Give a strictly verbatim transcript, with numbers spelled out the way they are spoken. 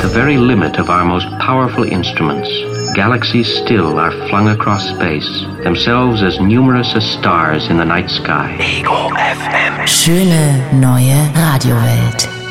the very limit of our most powerful instruments, galaxies still are flung across space, themselves as numerous as stars in the night sky. Ego F M. Schöne neue Radiowelt.